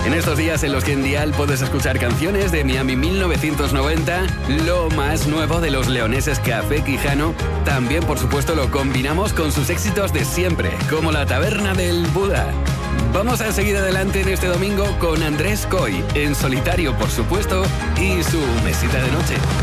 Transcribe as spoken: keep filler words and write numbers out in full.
En estos días en los que en Dial puedes escuchar canciones de Miami mil novecientos noventa, lo más nuevo de los leoneses Café Quijano, también por supuesto lo combinamos con sus éxitos de siempre, como La Taberna del Buda. Vamos a seguir adelante en este domingo con Andrés Coy, en solitario por supuesto, y su mesita de noche.